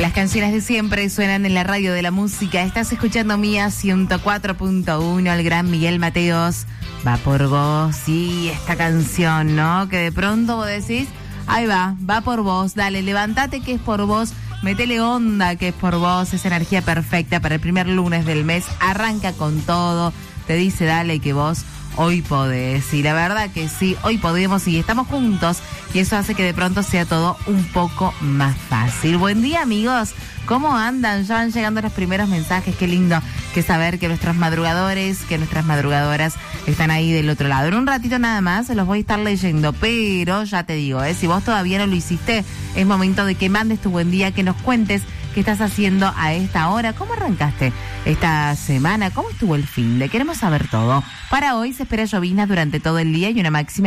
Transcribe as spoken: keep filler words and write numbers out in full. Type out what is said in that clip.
Las canciones de siempre suenan en la radio de la música. Estás escuchando Mía ciento cuatro punto uno, el gran Miguel Mateos. Va por vos, sí, esta canción, ¿no? Que de pronto vos decís, ahí va, va por vos, dale, levántate que es por vos, métele onda que es por vos, esa energía perfecta para el primer lunes del mes, arranca con todo, te dice dale que vos hoy podés. Y la verdad que sí, hoy podemos y estamos juntos y eso hace que de pronto sea todo un poco más fácil. Buen día, amigos. ¿Cómo andan? Ya van llegando los primeros mensajes. Qué lindo que saber que nuestros madrugadores, que nuestras madrugadoras están ahí del otro lado. En un ratito nada más se los voy a estar leyendo, pero ya te digo, ¿eh? Si vos todavía no lo hiciste, es momento de que mandes tu buen día, que nos cuentes qué estás haciendo a esta hora, cómo arrancaste esta semana, cómo estuvo el fin de. Queremos saber todo. Para hoy se espera llovizna durante todo el día y una máxima